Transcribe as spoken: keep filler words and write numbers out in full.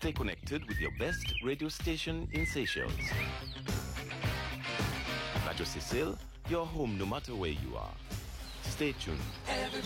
Stay connected with your best radio station in Seychelles. Radio Cecil, your home no matter where you are. Stay tuned.